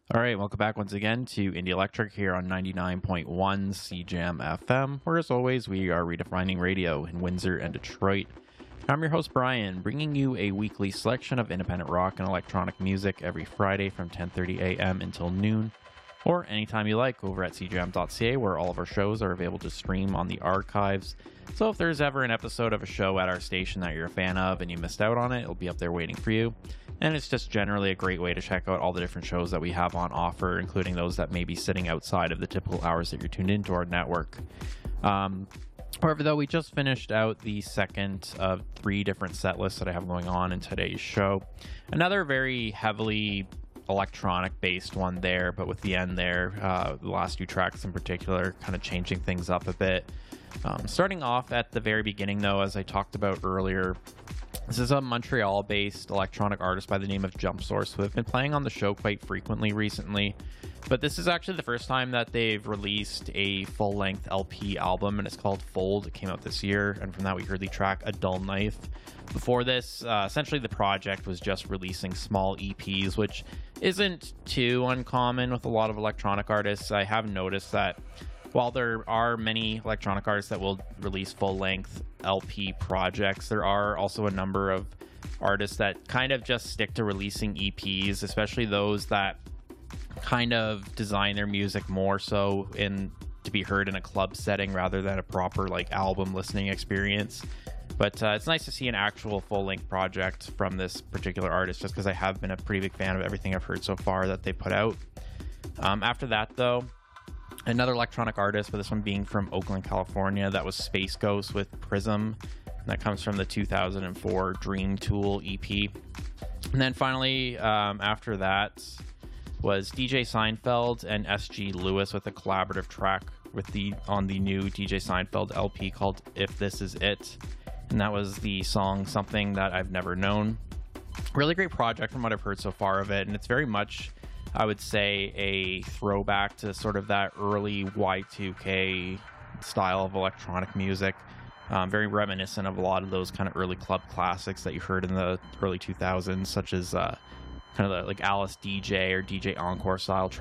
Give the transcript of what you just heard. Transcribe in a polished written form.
All right, welcome back once again to Indie Electric here on 99.1 CJAM FM, where as always we are redefining radio in Windsor and Detroit. I'm your host Brian, bringing you a weekly selection of independent rock and electronic music every Friday from 10:30 a.m. until noon, or anytime you like over at cjam.ca, where all of our shows are available to stream on the archives. So if there's ever an episode of a show at our station that you're a fan of and you missed out on it, it'll be up there waiting for you. And it's just generally a great way to check out all the different shows that we have on offer, including those that may be sitting outside of the typical hours that you're tuned into our network. However, though, we just finished out the second of 3 different set lists that I have going on in today's show. Another very heavily electronic based one there, but with the end there, the last 2 tracks in particular, kind of changing things up a bit. Starting off at the very beginning, though, as I talked about earlier, this is a Montreal-based electronic artist by the name of Jump Source, who have been playing on the show quite frequently recently. But this is actually the first time that they've released a full-length LP album, and it's called Fold. It came out this year, and from that we heard the track A Dull Knife. Before this, essentially the project was just releasing small EPs, which isn't too uncommon with a lot of electronic artists. I have noticed that while there are many electronic artists that will release full-length LP projects, there are also a number of artists that kind of just stick to releasing EPs, especially those that kind of design their music more so to be heard in a club setting rather than a proper album listening experience. But it's nice to see an actual full-length project from this particular artist, just because I have been a pretty big fan of everything I've heard so far that they put out. After that, though, another electronic artist, but this one being from Oakland, California, that was Space Ghost with Prism. And that comes from the 2004 Dream Tool EP. And then finally, after that, was DJ Seinfeld and SG Lewis with a collaborative track on the new DJ Seinfeld LP called If This Is It. And that was the song Something That I've Never Known. Really great project from what I've heard so far of it, and it's very much, I would say, a throwback to sort of that early Y2K style of electronic music. Very reminiscent of a lot of those kind of early club classics that you heard in the early 2000s, such as kind of like Alice DJ or DJ Encore style